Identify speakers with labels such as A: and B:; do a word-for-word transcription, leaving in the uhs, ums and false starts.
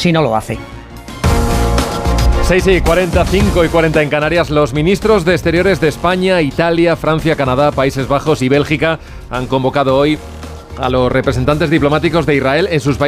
A: si no lo hace.
B: seis y cuarenta, cinco y cuarenta en Canarias. Los ministros de Exteriores de España, Italia, Francia, Canadá, Países Bajos y Bélgica han convocado hoy a los representantes diplomáticos de Israel en sus países